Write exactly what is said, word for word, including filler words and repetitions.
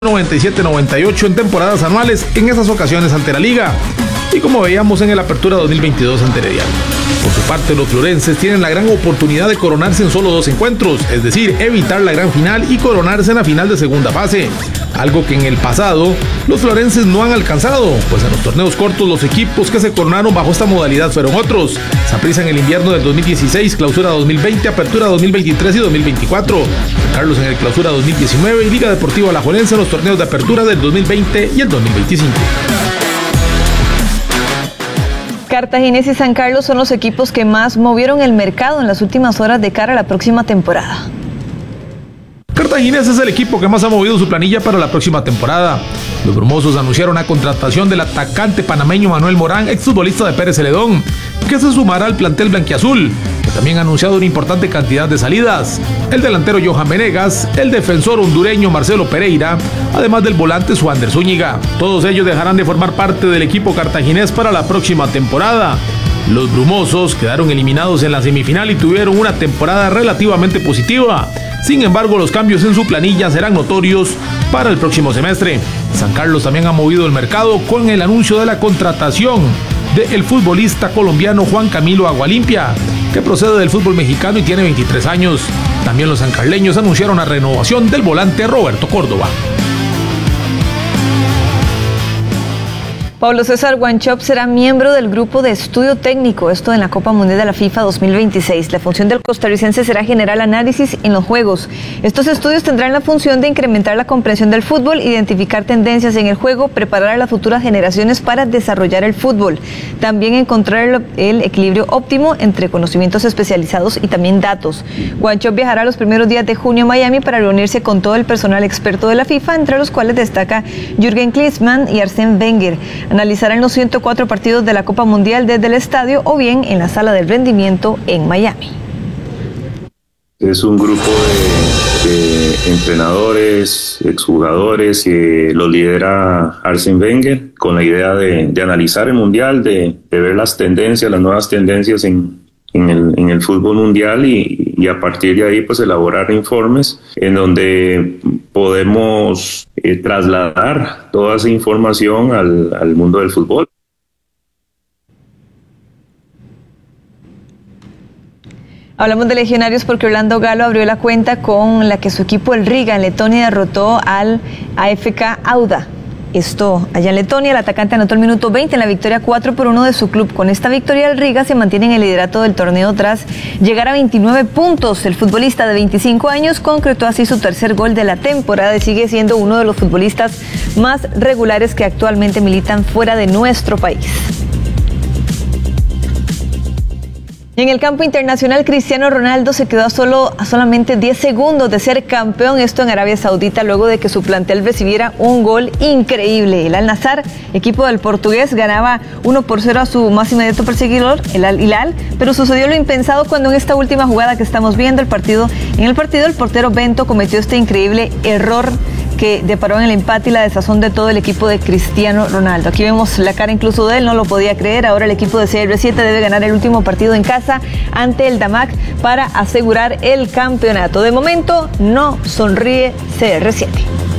noventa y siete noventa y ocho en temporadas anuales, en esas ocasiones ante la Liga, y como veíamos en el Apertura dos mil veintidós ante Herediano. Por su parte, los florenses tienen la gran oportunidad de coronarse en solo dos encuentros, es decir, evitar la gran final y coronarse en la final de segunda fase, algo que en el pasado los florenses no han alcanzado, pues en los torneos cortos los equipos que se coronaron bajo esta modalidad fueron otros: Saprissa en el invierno del dos mil dieciséis, Clausura dos mil veinte, Apertura dos mil veintitrés y dos mil veinticuatro, San Carlos en el Clausura dos mil diecinueve y Liga Deportiva Alajuelense en los torneos de Apertura del dos mil veinte y el dos mil veinticinco. Cartaginés y San Carlos son los equipos que más movieron el mercado en las últimas horas de cara a la próxima temporada. Cartaginés es el equipo que más ha movido su planilla para la próxima temporada. Los brumosos anunciaron la contratación del atacante panameño Manuel Morán, exfutbolista de Pérez Celedón, que se sumará al plantel blanquiazul, que también ha anunciado una importante cantidad de salidas: el delantero Johan Venegas, el defensor hondureño Marcelo Pereira, además del volante Suander Zúñiga. Todos ellos dejarán de formar parte del equipo cartaginés para la próxima temporada. Los brumosos quedaron eliminados en la semifinal y tuvieron una temporada relativamente positiva. Sin embargo, los cambios en su planilla serán notorios para el próximo semestre. San Carlos también ha movido el mercado con el anuncio de la contratación del futbolista colombiano Juan Camilo Agualimpia, que procede del fútbol mexicano y tiene veintitrés años. También los sancarleños anunciaron la renovación del volante Roberto Córdoba. Pablo César Wanchope será miembro del grupo de estudio técnico, esto en la Copa Mundial de la FIFA dos mil veintiséis. La función del costarricense será generar análisis en los juegos. Estos estudios tendrán la función de incrementar la comprensión del fútbol, identificar tendencias en el juego, preparar a las futuras generaciones para desarrollar el fútbol. También encontrar el equilibrio óptimo entre conocimientos especializados y también datos. Wanchope viajará los primeros días de junio a Miami para reunirse con todo el personal experto de la FIFA, entre los cuales destaca Jürgen Klinsmann y Arsène Wenger. Analizarán los ciento cuatro partidos de la Copa Mundial desde el estadio o bien en la sala del rendimiento en Miami. Es un grupo de, de entrenadores, exjugadores, que lo lidera Arsène Wenger, con la idea de, de analizar el Mundial, de, de ver las tendencias, las nuevas tendencias en, en, el, en el fútbol mundial y, y a partir de ahí pues elaborar informes en donde podemos eh, trasladar toda esa información al, al mundo del fútbol. Hablamos de legionarios porque Orlando Galo abrió la cuenta con la que su equipo el Riga en Letonia derrotó al A F K Auda. Esto allá en Letonia, el atacante anotó el minuto veinte en la victoria cuatro por uno de su club. Con esta victoria el Riga se mantiene en el liderato del torneo tras llegar a veintinueve puntos. El futbolista de veinticinco años concretó así su tercer gol de la temporada y sigue siendo uno de los futbolistas más regulares que actualmente militan fuera de nuestro país. En el campo internacional, Cristiano Ronaldo se quedó a, solo, a solamente diez segundos de ser campeón, esto en Arabia Saudita, luego de que su plantel recibiera un gol increíble. El Al-Nassr, equipo del portugués, ganaba uno por cero a su más inmediato perseguidor, el Al-Hilal, pero sucedió lo impensado cuando en esta última jugada que estamos viendo el partido, en el partido el portero Bento cometió este increíble error que deparó en el empate y la desazón de todo el equipo de Cristiano Ronaldo. Aquí vemos la cara incluso de él, no lo podía creer. Ahora el equipo de C R siete debe ganar el último partido en casa ante el Damac para asegurar el campeonato. De momento no sonríe C R siete.